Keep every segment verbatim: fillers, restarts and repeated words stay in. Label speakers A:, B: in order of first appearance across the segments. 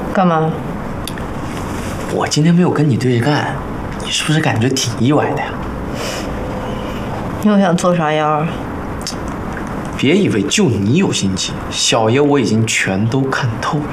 A: 干嘛？
B: 我今天没有跟你对着干，你是不是感觉挺意外的呀？
A: 你又想做啥样？
B: 别以为就你有心机，小爷我已经全都看透了。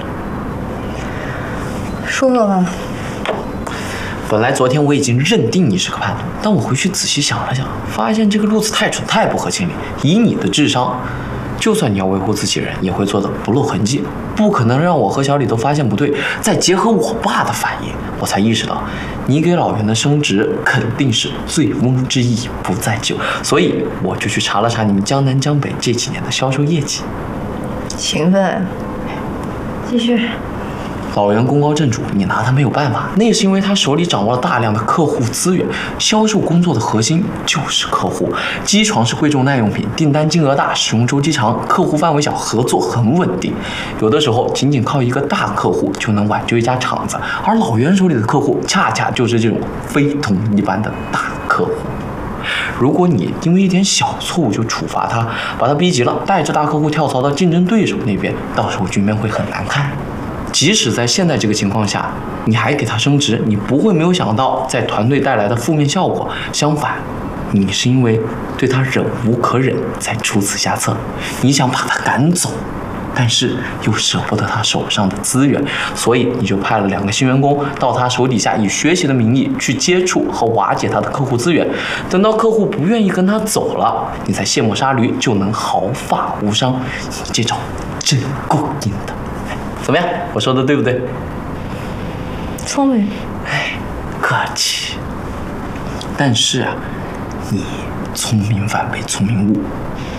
A: 说说吧。
B: 本来昨天我已经认定你是个叛徒，但我回去仔细想了想，发现这个路子太蠢，太不合情理。以你的智商，就算你要维护自己人，也会做得不露痕迹，不可能让我和小李都发现不对。再结合我爸的反应，我才意识到，你给老袁的升职肯定是醉翁之意不在酒，所以我就去查了查你们江南江北这几年的销售业绩。
A: 勤奋。继续。
B: 老袁功高震主，你拿他没有办法，那是因为他手里掌握了大量的客户资源。销售工作的核心就是客户，机床是贵重耐用品，订单金额大，使用周期长，客户范围小，合作很稳定。有的时候仅仅靠一个大客户就能挽救一家厂子，而老袁手里的客户恰恰就是这种非同一般的大客户。如果你因为一点小错误就处罚他，把他逼急了，带着大客户跳槽到竞争对手那边，到时候局面会很难看。即使在现在这个情况下，你还给他升职，你不会没有想到在团队带来的负面效果。相反，你是因为对他忍无可忍才出此下策。你想把他赶走，但是又舍不得他手上的资源，所以你就派了两个新员工到他手底下，以学习的名义去接触和瓦解他的客户资源。等到客户不愿意跟他走了，你再卸磨杀驴，就能毫发无伤。你这招真过瘾的。怎么样？我说的对不对？
A: 聪明。
B: 哎，客气。但是啊，你聪明反被聪明误。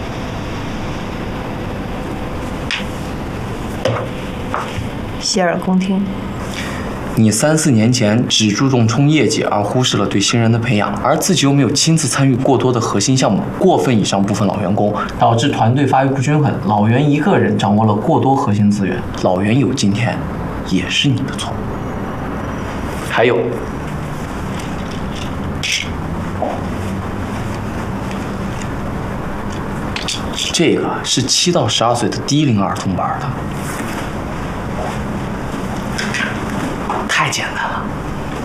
A: 洗耳恭听。
B: 你三四年前只注重冲业绩，而忽视了对新人的培养，而自己又没有亲自参与过多的核心项目，过分倚仗部分老员工，导致团队发育不均衡。老袁一个人掌握了过多核心资源，老袁有今天，也是你的错。还有，这个是七到十二岁的低龄儿童玩的。太简单了，